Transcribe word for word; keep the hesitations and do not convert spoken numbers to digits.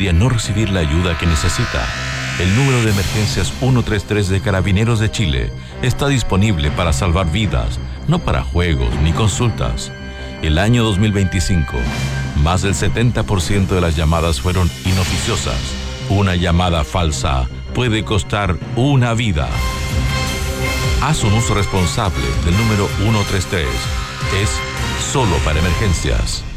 podría no recibir la ayuda que necesita. El número de emergencias ciento treinta y tres de Carabineros de Chile está disponible para salvar vidas, no para juegos ni consultas. El año dos mil veinticinco, más del setenta por ciento de las llamadas fueron inoficiosas. Una llamada falsa puede costar una vida. Haz un uso responsable del número ciento treinta y tres. Es solo para emergencias.